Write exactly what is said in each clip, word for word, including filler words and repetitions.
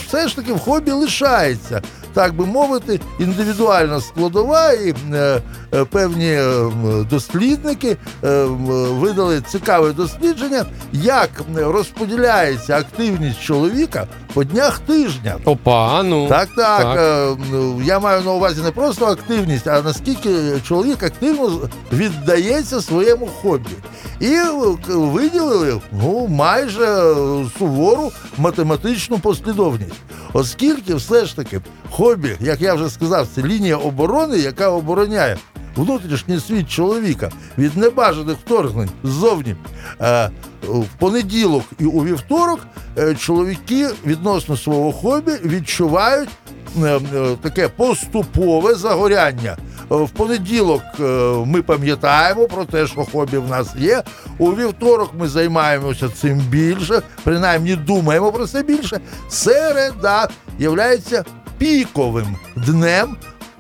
все ж таки в хобі лишається, так би мовити, індивідуальна складова, і е, е, певні е, дослідники е, видали цікаве дослідження, як розподіляється активність чоловіка по днях тижня. Опа, ну. Так, так, так. Е, я маю на увазі не просто активність, а наскільки чоловік активно віддається своєму хобі. І виділили ну, майже сувору математичну послідовність. Оскільки все ж таки хобі, як я вже сказав, це лінія оборони, яка обороняє внутрішній світ чоловіка від небажаних вторгнень ззовні. В понеділок і у вівторок чоловіки відносно свого хобі відчувають таке поступове загоряння. В понеділок ми пам'ятаємо про те, що хобі в нас є. У вівторок ми займаємося цим більше, принаймні думаємо про це більше. Середа являється піковим днем,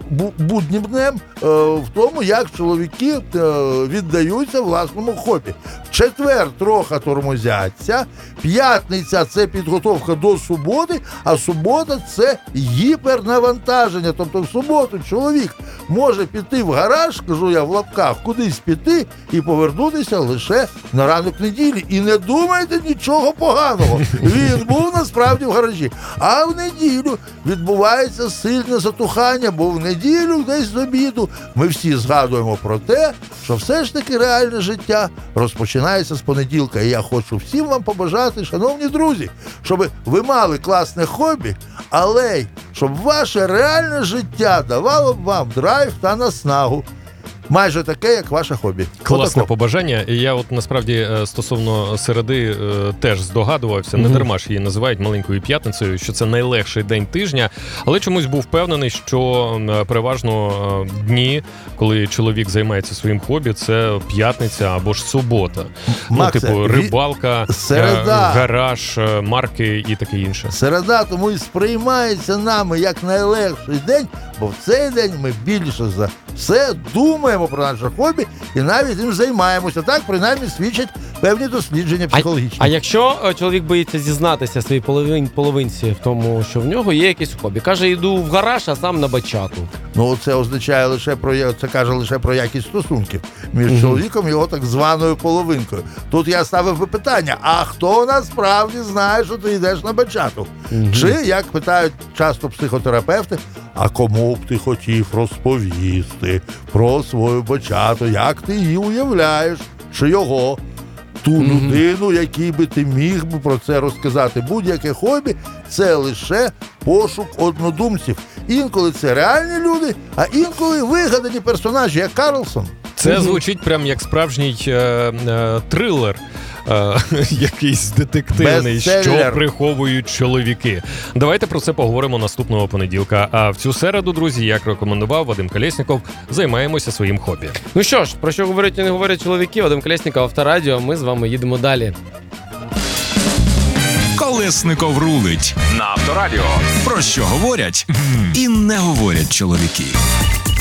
буднім днем в тому, як чоловіки віддаються власному хобі. В четвер трохи тормозяться, п'ятниця – це підготовка до суботи, а субота – це гіпернавантаження. Тобто в суботу чоловік може піти в гараж, кажу я в лапках, кудись піти і повернутися лише на ранок неділі. І не думайте нічого поганого. Він був насправді в гаражі. А в неділю відбувається сильне затухання, бо в неділю десь з обіду ми всі згадуємо про те, що все ж таки реальне життя розпочинається з понеділка. І я хочу всім вам побажати, шановні друзі, щоб ви мали класне хобі, але й щоб ваше реальне життя давало б вам драйв та наснагу. Майже таке, як ваше хобі. Класне побажання. І я от насправді стосовно середи теж здогадувався, mm-hmm. не дарма ж її називають маленькою п'ятницею, що це найлегший день тижня, але чомусь був впевнений, що переважно дні, коли чоловік займається своїм хобі, це п'ятниця або ж субота. Максе, ну, типу рибалка, середа, гараж, марки і таке інше. Середа тому і сприймається нами як найлегший день, бо в цей день ми більше за все думаємо про наше хобі і навіть їм займаємося. Так, принаймні, свідчать певні дослідження психологічні. А, а якщо чоловік боїться зізнатися своїй половин, половинці в тому, що в нього є якесь хобі? Каже, йду в гараж, а сам на бачату. Ну, це означає лише про, це каже лише про якість стосунків між mm-hmm. чоловіком і його так званою половинкою. Тут я ставив би питання, а хто насправді знає, що ти йдеш на бачату? Mm-hmm. Чи, як питають часто психотерапевти, а кому б ти хотів розповісти про свою бачату, як ти її уявляєш, чи його, ту mm-hmm. людину, якій би ти міг би про це розказати. Будь-яке хобі – це лише пошук однодумців. Інколи це реальні люди, а інколи вигадані персонажі, як Карлсон. Це mm-hmm. звучить прям як справжній е, е, трилер. Якийсь детективний, Бестселлер. Що приховують чоловіки. Давайте про це поговоримо наступного понеділка. А в цю середу, друзі, як рекомендував Вадим Колєсніков, займаємося своїм хобі. Ну що ж, про що говорять і не говорять чоловіки, Вадим Колєсніков, Авторадіо, ми з вами їдемо далі. Колєсніков рулить на Авторадіо. Про що говорять і не говорять чоловіки.